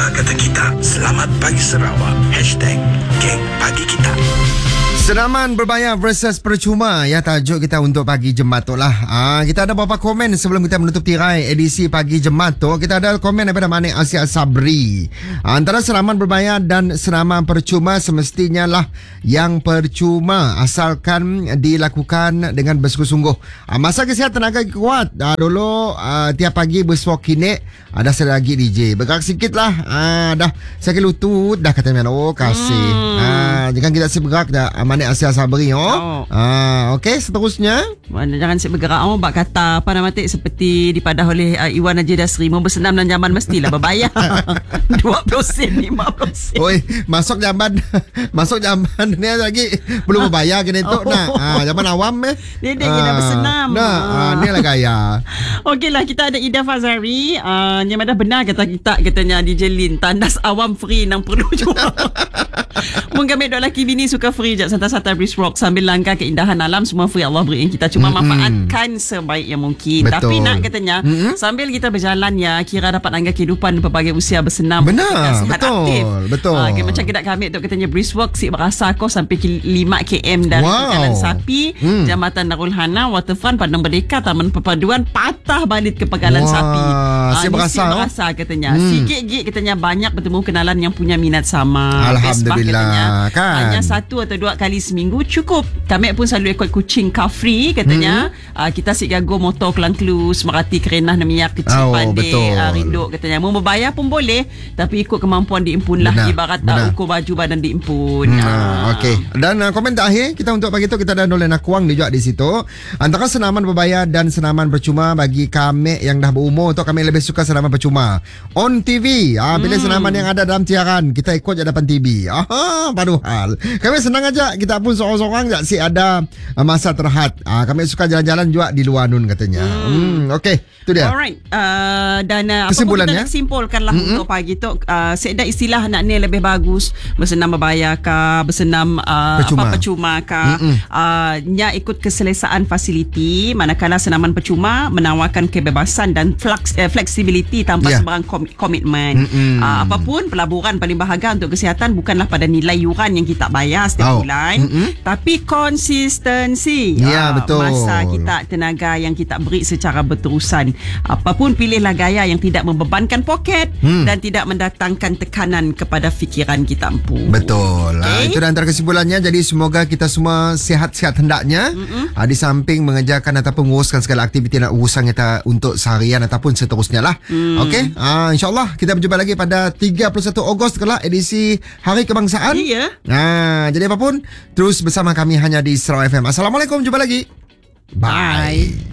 kata kita. Selamat Pagi Sarawak. #Geng Pagi Kita. Senaman berbayar versus percuma, ya tajuk kita untuk Pagi Jemaat tu lah. Kita ada beberapa komen sebelum kita menutup tirai edisi Pagi Jemaat tu. Kita ada komen daripada Manik Asia Sabri. Antara senaman berbayar dan senaman percuma semestinya lah yang percuma asalkan dilakukan dengan bersungguh-sungguh. Masa kesihatan agak kuat. Dulu tiap pagi bersuak kinek, ada saya lagi DJ. Bergerak sikit lah. Dah sakit lutut dah katanya. Oh kasih. Jangan kita si bergerak dah. Manik Asia Sabri. Okey, seterusnya. Jangan si bergerak. Bak kata apa nama tik seperti dipadah oleh Iwan Haji Dasri. Mau bersenam dalam zaman mestilah berbayar. 20 sen, 50 sen. Oi, masuk zaman ni lagi belum berbayar kena tu nak. Zaman awam Dia dah bersenam. Ni lah gaya. Okeylah, kita ada Ida Fazari. Yang mana benar kata kita katanya DJ Lin, tandas awam free nang perlu juga. Mungkin kami dok laki bini suka free je santai-santai brisk rock sambil langkah keindahan alam, semua free Allah beri kita. Cuma manfaatkan sebaik yang mungkin. Betul. Tapi nak katanya sambil kita berjalan ya, kira dapat angkat kehidupan pelbagai usia bersenam. Benar, sihat betul, aktif. betul. Macam kita kami dok katanya brisk rock si berasa kau sampai 5 km dari Jalan Sapi, Jambatan Darul Hana, Waterfront, Padang Merdeka, Taman Perpaduan, patah balik ke Pegalan Sapi. Si berasa katanya. Sikit-git katanya banyak bertemu kenalan yang punya minat sama. Alhamdulillah kan. Hanya 1 atau 2 kali seminggu cukup. Kami pun selalu ikut kucing car free katanya. Kita si gago motor Kelangklu, Semerati, Kerenah, Namiak, Kecil Pandai, Rinduk katanya. Mau berbayar pun boleh, tapi ikut kemampuan diimpun lah. Ibarat ukur baju badan diimpun. Okey. Dan komen terakhir kita untuk pagi tu, kita ada Nolen Akuang dia juga di situ. Antara senaman berbayar dan senaman percuma bagi kami yang dah berumur tu, kami lebih suka senaman percuma. On TV. Pilih senaman yang ada dalam siaran. Kita ikut je depan TV. Baru hal. Kami senang aja. Kita pun seorang-seorang tak si ada masa terhad. Kami suka jalan-jalan juga di luar nun katanya. Okey, itu dia. Alright. Dan kesimpulannya, apa kita simpulkan lah untuk pagi tu. Saya ada istilah nak ni lebih bagus. Bersenam berbayar kah, bersenam percuma kah. Nya ikut keselesaan fasiliti. Manakala senaman percuma menawarkan kebebasan dan fleksibiliti tanpa sebarang komitmen. Apapun pelaburan paling bahagia untuk kesihatan bukanlah pada nilai yuran yang kita bayar setiap bulan, tapi konsistensi. Betul. Masa kita, tenaga yang kita beri secara berterusan. Apapun pilihlah gaya yang tidak membebankan poket dan tidak mendatangkan tekanan kepada fikiran kita empu. Betul. Itu antara kesimpulannya. Jadi semoga kita semua sihat-sihat hendaknya. Di samping mengejarkan ataupun menguruskan segala aktiviti dan urusan kita untuk seharian ataupun seterusnya lah. Okey. InsyaAllah kita berjumpa lagi pada 31 Ogos kelak edisi Hari Kebangsaan. Jadi apapun terus bersama kami hanya di Sarawak FM. Assalamualaikum, jumpa lagi. Bye.